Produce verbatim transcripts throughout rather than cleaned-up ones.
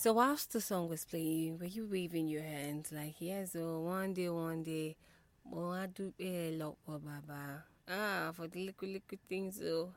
So whilst the song was playing, were you waving your hands like, yes, oh, one day, one day, oh, I do a lot for Baba. Ah, for the little, little things, oh.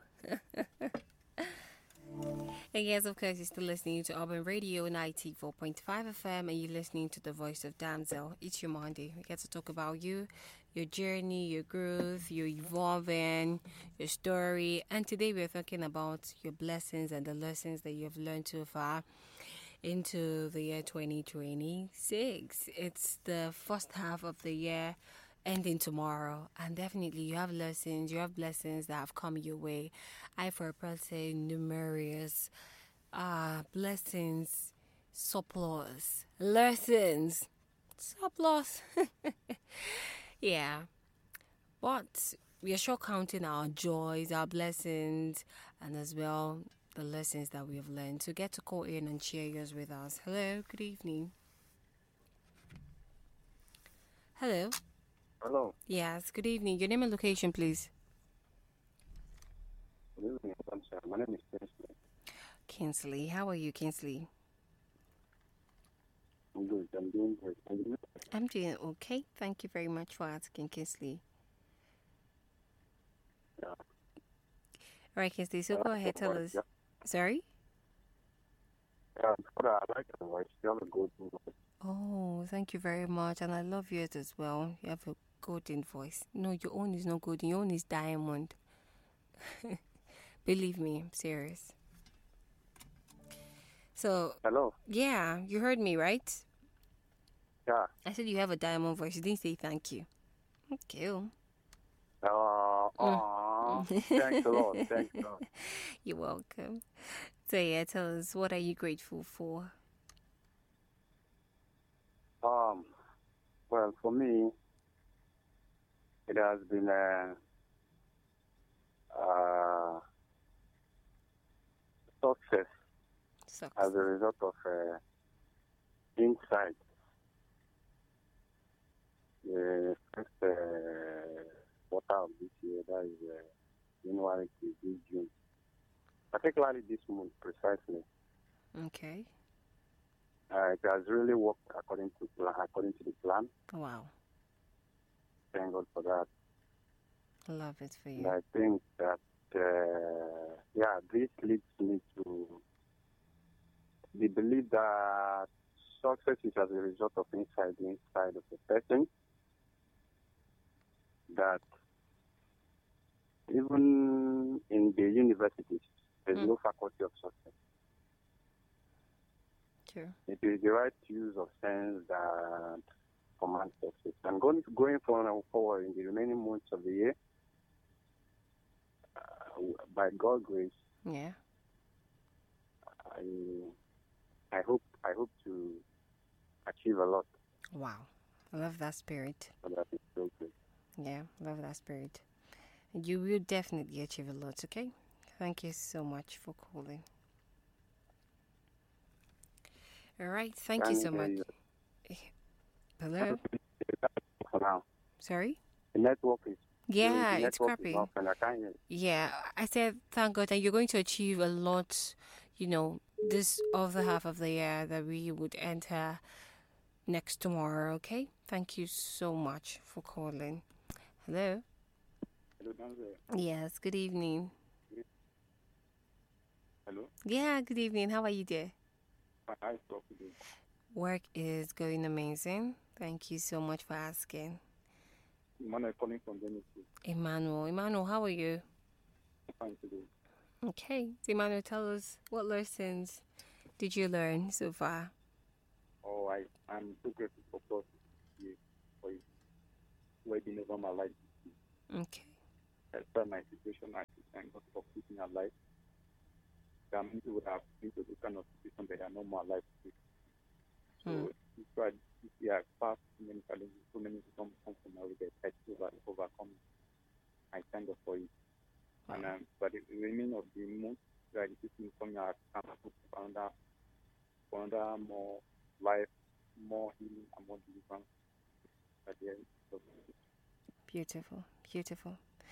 And yes, of course, you're still listening to Urban Radio ninety-four point five F M, and you're listening to the voice of Damsel. It's your Monday. We get to talk about you, your journey, your growth, your evolving, your story. And today we're talking about your blessings and the lessons that you've learned so far into the year twenty twenty-six. It's the first half of the year ending tomorrow, and definitely you have lessons, you have blessings that have come your way. I, for a person, numerous uh, blessings, surplus, lessons, surplus. Yeah, but we are sure counting our joys, our blessings, and as well the lessons that we have learned. So get to call in and share yours with us. Hello, good evening. Hello. Hello. Yes, good evening. Your name and location, please. Good evening, sir. My name is Kinsley. Kinsley. How are you, Kinsley? I'm good. I'm doing great. Are you? I'm doing okay. Thank you very much for asking, Kinsley. Yeah. All right, Kinsley, so I go like ahead, your tell voice, us. yeah. Sorry? Yeah, before that, I like your voice. You have a good voice. Oh, thank you very much. And I love yours as well. You have a golden voice. No, your own is not golden. Your own is diamond. Believe me, I'm serious. So, Hello. yeah, you heard me, right? Yeah. I said you have a diamond voice. You didn't say thank you. Okay. Uh, aw. Thanks a lot. Thanks a lot. You're welcome. So, yeah, tell us, what are you grateful for? Um, well, for me, it has been a, uh, success Sucks. as a result of uh, insight. The first uh, quarter of this year, that is uh, January to this June, particularly this month precisely. Okay. Uh, it has really worked according to plan, according to the plan. Wow. Thank God for that. Love it for And you. I think that, uh, yeah, this leads me to the belief that success is as a result of inside the inside of the person. That even in the universities, there's Mm. no faculty of success. True. It is the right use of sense that commands success. And going, going forward in the remaining months of the year, uh, by God's grace, Yeah. I, I hope, I hope to achieve a lot. Wow. I love that spirit. So that it's so good. Yeah, love that spirit. You will definitely achieve a lot, okay? Thank you so much for calling. All right, thank you Can so hear much. you. Hello? For now, Sorry? the network is Yeah, the, the it's network is crappy. not, and I can't hear you. Yeah, I said thank God that you're going to achieve a lot, you know, this other half of the year that we would enter next tomorrow, okay? Thank you so much for calling. Hello? Hello, Danzo. Yes, good evening. Hello. Yeah, good evening. How are you, dear? My eyes talk today. Work is going amazing. Thank you so much for asking. Emmanuel calling from Genesis. Emmanuel, Emmanuel, how are you? Fine today. Okay, so Emmanuel, tell us, what lessons did you learn so far? Oh, I, I'm so grateful for God this year for His wedding over my life. Okay. Despite my situation, I thank God for keeping alive. There are many people that have been to this kind of situation, but they are no more alive today. So, Hmm. this why this year I passed so many challenges, so many come come from my way that I over overcome. I thank God for it. Wow. And um, but the remaining of the month, that is coming out, I'm for another, for another more life, more healing, and more deliverance at the end of it. Beautiful, beautiful.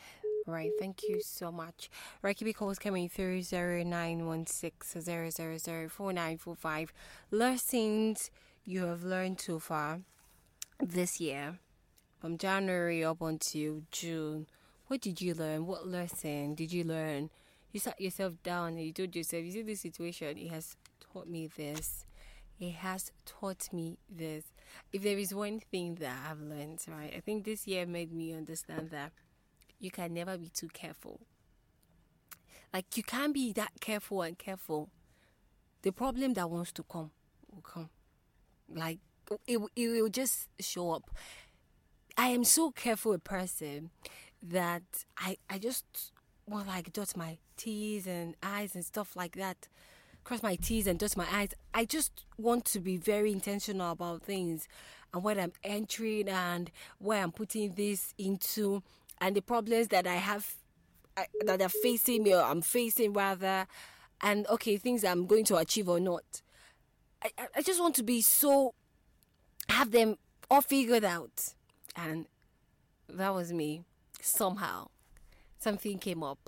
Right, thank you so much. Right, keep your calls coming through zero nine one six zero zero zero four nine four five. Lessons you have learned so far this year, from January up until June. What did you learn? What lesson did you learn? You sat yourself down and you told yourself, you see this situation, it has taught me this. It has taught me this. If there is one thing that I've learned, right, I think this year made me understand that you can never be too careful. Like, you can't be that careful and careful. The problem that wants to come will come. Like, it, it will just show up. I am so careful a person that I, I just want, like, dot my T's and I's and stuff like that. Cross my T's and dot my I's. I just want to be very intentional about things and what I'm entering and where I'm putting this into and the problems that I have, I, that are facing me or I'm facing rather, and okay, things I'm going to achieve or not. I, I just want to be so, have them all figured out. And that was me. Somehow, something came up.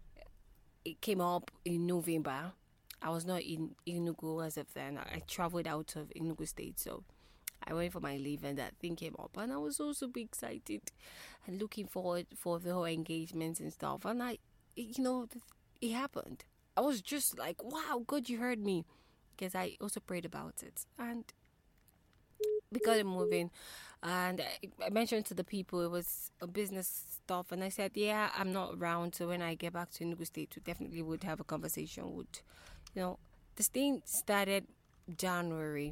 It came up in November. I was not in Enugu as of then. I traveled out of Enugu State, so I went for my leave and that thing came up. And I was also be excited and looking forward for the whole engagements and stuff. And I, you know, it happened. I was just like, wow, God, you heard me. Because I also prayed about it. And we got it moving. And I, I mentioned to the people it was a business stuff. And I said, yeah, I'm not around. So when I get back to Enugu State, we definitely would have a conversation with, you know, this thing started January.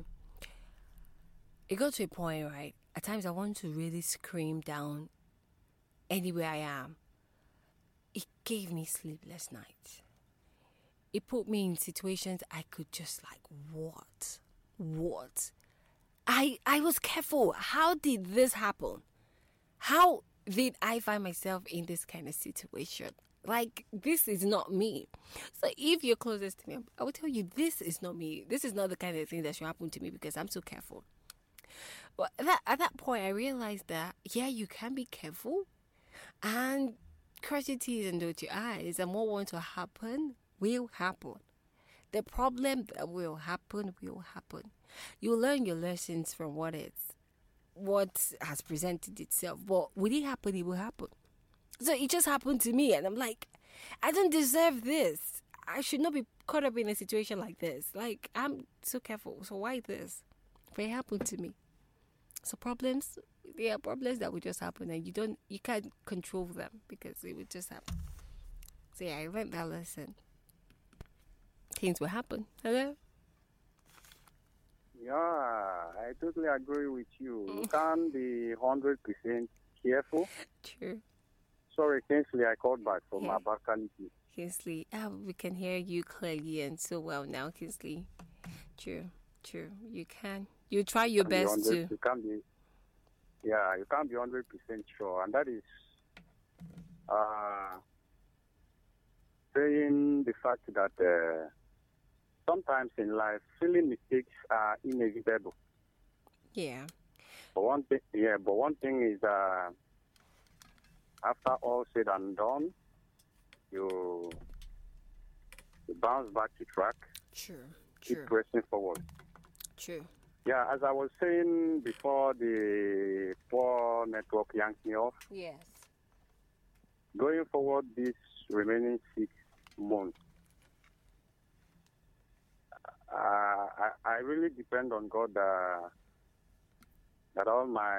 It got to a point, right? At times I want to really scream down anywhere I am. It gave me sleepless nights. It put me in situations I could just like, what? What? I I was careful. How did this happen? How did I find myself in this kind of situation? Like, this is not me. So if you're closest to me, I will tell you, this is not me. This is not the kind of thing that should happen to me because I'm so careful. But at that, at that point, I realized that, yeah, you can be careful and cross your T's and dot your I's, and what wants to happen will happen. The problem that will happen will happen. You learn your lessons from what it's, what has presented itself. But will it happen? It will happen. So it just happened to me, and I'm like, I don't deserve this. I should not be caught up in a situation like this. Like, I'm so careful. So why this? But it happened to me. So problems, there are problems that will just happen, and you don't, you can't control them because it would just happen. So yeah, I learned that lesson. Things will happen. Hello? Yeah, I totally agree with you. You can't be one hundred percent careful. True. Sorry, Kingsley, I called back from Yeah. Abakaliki. Kingsley, ah, we can hear you clearly and so well now, Kingsley. True, true. You can. You try your Can't be best one hundred to. You can't be, yeah, you can't be one hundred percent sure. And that is uh, saying the fact that uh, sometimes in life, silly mistakes are inevitable. Yeah. But one thing, yeah, but one thing is, uh, after all said and done, you, you bounce back to track, True, keep true, pressing forward. true. Yeah, as I was saying before, the poor network yanked me off. Yes. Going forward, this remaining six months, uh, I, I really depend on God uh, that all my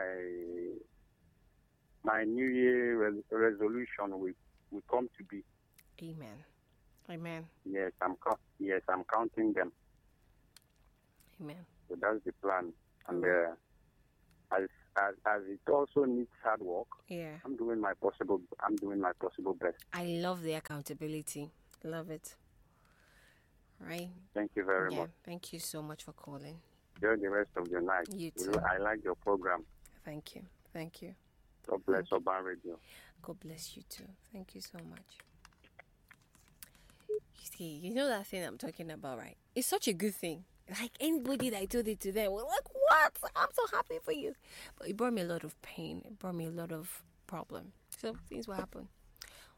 my New Year res- resolution will, will come to be. Amen. Amen. Yes, I'm co- yes I'm counting them. Amen. So that's the plan. And uh, as, as as it also needs hard work, Yeah. I'm doing my possible. I'm doing my possible best. I love the accountability. Love it. Right? Thank you very Yeah. much. Thank you so much for calling. Enjoy the rest of your night. You We- too. I like your program. Thank you. Thank you. God bless Urban Radio. God bless you too. Thank you so much. You see, you know that thing I'm talking about, right? It's such a good thing. Like, anybody that I told it to them was like, what? I'm so happy for you. But it brought me a lot of pain. It brought me a lot of problem. So things will happen.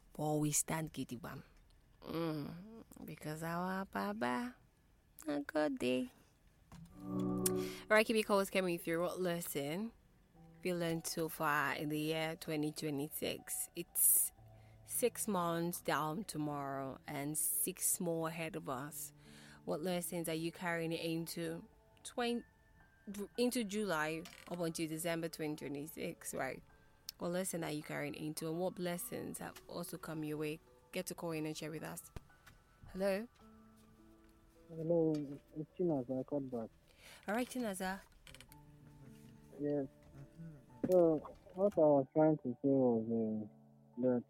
but always stand gidigam. Mm, because our Baba, a good day. Alright, keep your calls coming through. What lesson have you learned so far in the year twenty twenty-six? It's six months down tomorrow and six more ahead of us. What lessons are you carrying into twenty into July up until December twenty twenty-six, right? What lesson are you carrying into, and what blessings have also come your way? Get to call in and share with us. Hello? Hello, it's Chinaza. I called back. All right, Chinaza. Yes. So, what I was trying to say was uh, that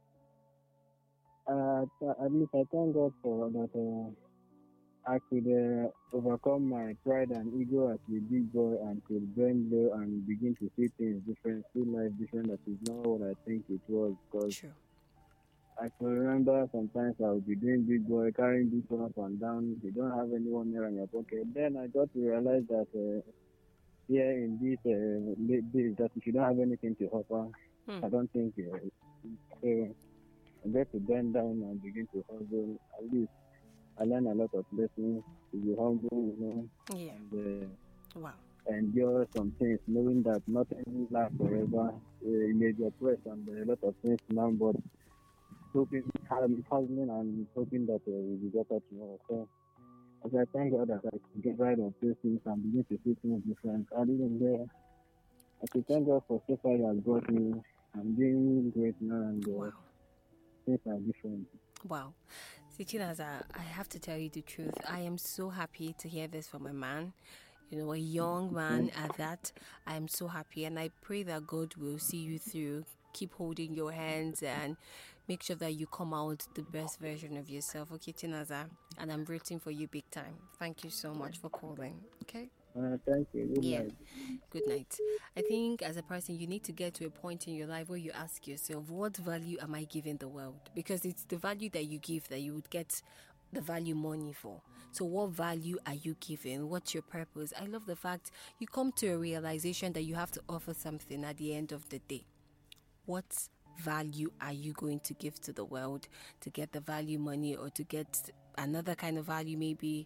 uh, at least I thank God for that uh, I could uh, overcome my pride and ego as a big boy and could bend low and begin to see things different, see life different. That is not what I think it was. Because True. I can remember sometimes I would be doing big boy, carrying big boy up and down. You don't have anyone there in your pocket. Then I got to realize that uh, here in these uh, days that if you don't have anything to offer, Hmm. I don't think uh, so. I get to bend down and begin to hustle. At least I learn a lot of lessons to be humble, you know, Yeah. and uh, Wow. endure some things, knowing that nothing lasts forever. Uh, you may be oppressed and there are a lot of things now, but hoping, hustling and hoping that uh, we will get better tomorrow. So, as I thank God that I can get rid of those things and begin to see things different. I didn't there. I could thank God for so far He has brought me. I'm doing great now and uh, Wow. things are different. Wow. See, Chinaza, I have to tell you the truth. I am so happy to hear this from a man, you know, a young man at that. I am so happy, and I pray that God will see you through. Keep holding your hands and make sure that you come out the best version of yourself. Okay, Chinaza? And I'm rooting for you big time. Thank you so much for calling. Okay? Uh, thank you. Good Yeah. night. Good night. I think as a person, you need to get to a point in your life where you ask yourself, what value am I giving the world? Because it's the value that you give that you would get the value money for. So what value are you giving? What's your purpose? I love the fact you come to a realization that you have to offer something at the end of the day. What value are you going to give to the world to get the value money, or to get another kind of value, maybe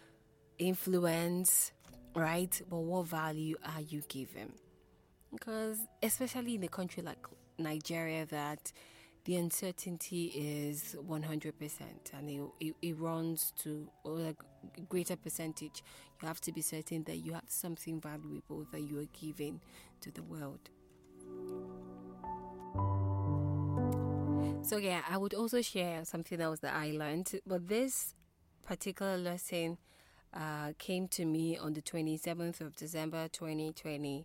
influence, right? But what value are you giving? Because especially in a country like Nigeria, that the uncertainty is one hundred percent, and it, it, it runs to a greater percentage. You have to be certain that you have something valuable that you are giving to the world. So yeah, I would also share something else that I learned, but this particular lesson uh, came to me on the twenty-seventh of December twenty twenty-five.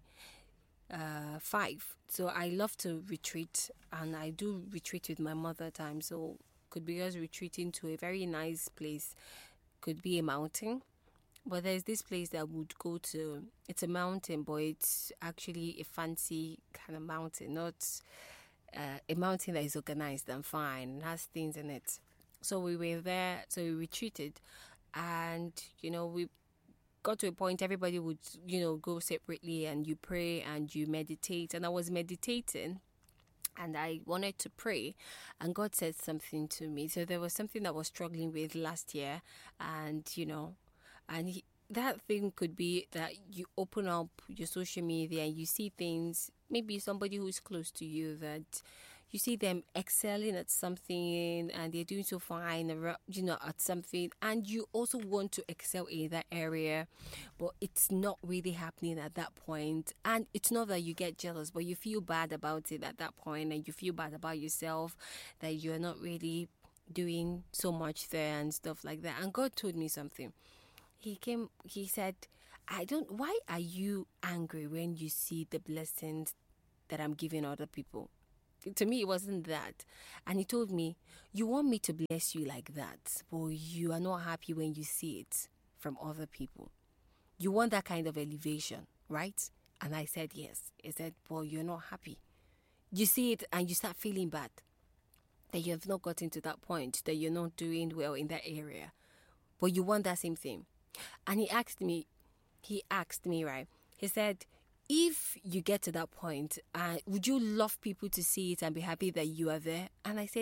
So I love to retreat, and I do retreat with my mother at times. So could be us retreating to a very nice place, could be a mountain. But there's this place that would go to, it's a mountain, but it's actually a fancy kind of mountain, not uh, a mountain that is organized and fine and has things in it. So we were there, so we retreated, and, you know, we got to a point everybody would, you know, go separately, and you pray and you meditate. And I was meditating, and I wanted to pray, and God said something to me. So there was something that I was struggling with last year, and, you know, and he, that thing could be that you open up your social media and you see things, maybe somebody who's close to you, that you see them excelling at something and they're doing so fine, you know, at something, and you also want to excel in that area, but it's not really happening at that point. And it's not that you get jealous, but you feel bad about it at that point, and you feel bad about yourself that you're not really doing so much there and stuff like that. And God told me something. He came, he said, I don't, why are you angry when you see the blessings that I'm giving other people? To me, it wasn't that. And he told me, you want me to bless you like that, but you are not happy when you see it from other people. You want that kind of elevation, right? And I said, yes. He said, but you're not happy. You see it and you start feeling bad that you have not gotten to that point, that you're not doing well in that area, but you want that same thing. And he asked me, he asked me, right? He said, if you get to that point, uh, would you love people to see it and be happy that you are there? And I said,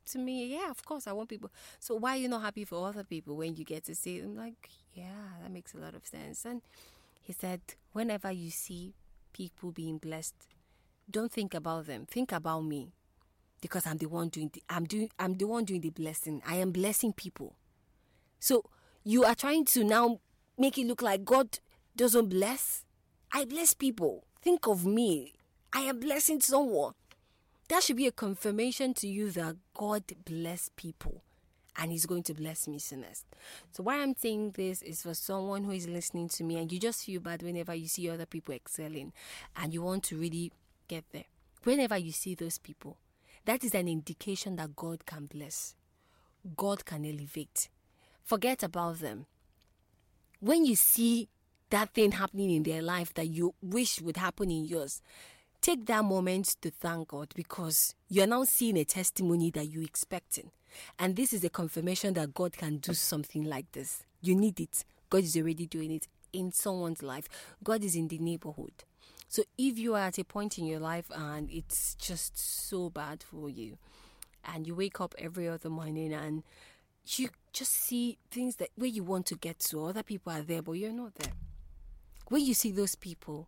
to me. Yeah, of course, I want people. So why are you not happy for other people when you get to see it? I'm like, yeah, that makes a lot of sense. And he said, whenever you see people being blessed, don't think about them. Think about me, because I'm the one doing. The, I'm doing. I'm the one doing the blessing. I am blessing people. So you are trying to now make it look like God doesn't bless. I bless people. Think of me. I am blessing someone. That should be a confirmation to you that God bless people and he's going to bless me soonest. So why I'm saying this is for someone who is listening to me and you just feel bad whenever you see other people excelling and you want to really get there. Whenever you see those people, that is an indication that God can bless. God can elevate. Forget about them. When you see that thing happening in their life that you wish would happen in yours, take that moment to thank God, because you're now seeing a testimony that you're expecting. And this is a confirmation that God can do something like this. You need it. God is already doing it in someone's life. God is in the neighborhood. So if you are at a point in your life and it's just so bad for you, and you wake up every other morning and you just see things that where you want to get to, other people are there, but you're not there. When you see those people,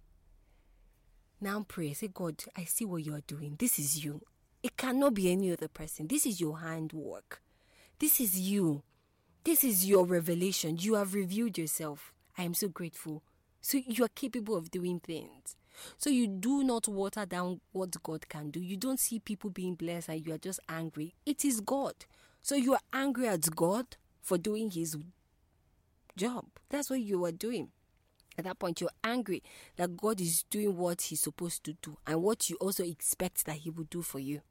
now pray. Say, God, I see what you are doing. This is you. It cannot be any other person. This is your handwork. This is you. This is your revelation. You have revealed yourself. I am so grateful. So you are capable of doing things. So you do not water down what God can do. You don't see people being blessed and you are just angry. It is God. So you are angry at God for doing his job. That's what you are doing. At that point, you're angry that God is doing what he's supposed to do and what you also expect that he will do for you.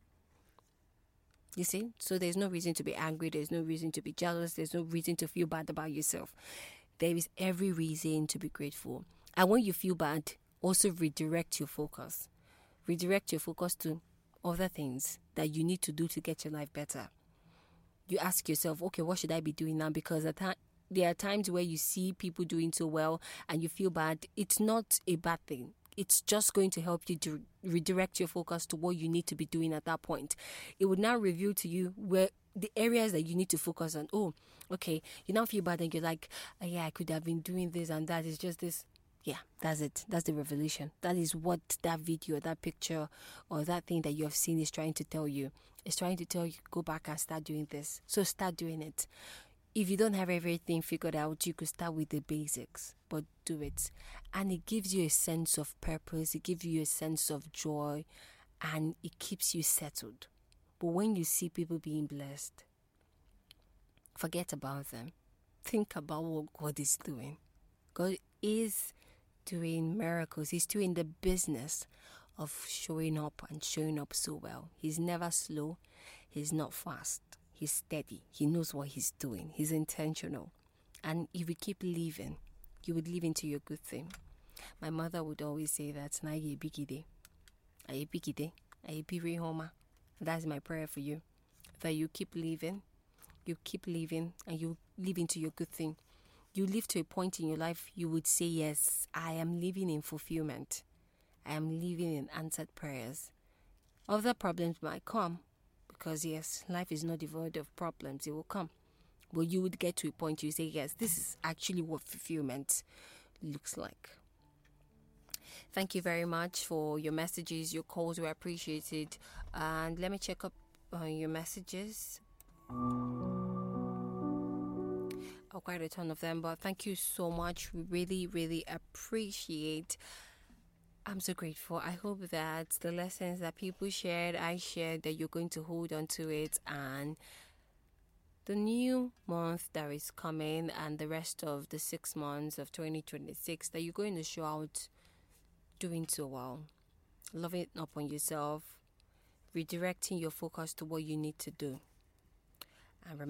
You see? So there's no reason to be angry. There's no reason to be jealous. There's no reason to feel bad about yourself. There is every reason to be grateful. And when you feel bad, also redirect your focus. Redirect your focus to other things that you need to do to get your life better. You ask yourself, okay, what should I be doing now? Because at that there are times where you see people doing so well and you feel bad. It's not a bad thing. It's just going to help you to redirect your focus to what you need to be doing at that point. It would now reveal to you where the areas that you need to focus on. Oh, okay, you now feel bad and you're like, oh, yeah, I could have been doing this and that. It's just this. Yeah, that's it. That's the revelation. That is what that video, that picture, or that thing that you have seen is trying to tell you. It's trying to tell you, go back and start doing this. So start doing it. If you don't have everything figured out, you could start with the basics, but do it. And it gives you a sense of purpose. It gives you a sense of joy, and it keeps you settled. But when you see people being blessed, forget about them. Think about what God is doing. God is doing miracles. He's doing the business of showing up and showing up so well. He's never slow. He's not fast. He's steady. He knows what he's doing. He's intentional. And if you keep living, you would live into your good thing. My mother would always say that, na ye biggie day. Aye biggie day. Aye biri homa. That's my prayer for you. That you keep living. You keep living and you live into your good thing. You live to a point in your life, you would say, yes, I am living in fulfillment. I am living in answered prayers. Other problems might come. Because, yes, life is not devoid of problems. It will come. But you would get to a point you say, yes, this is actually what fulfillment looks like. Thank you very much for your messages. Your calls were appreciated. And let me check up on your messages. Oh, quite a ton of them. But thank you so much. We really, really appreciate I'm so grateful. I hope that the lessons that people shared, I shared, that you're going to hold on to it, and the new month that is coming and the rest of the six months of twenty twenty-six, that you're going to show out doing so well, loving up on yourself, redirecting your focus to what you need to do. And remember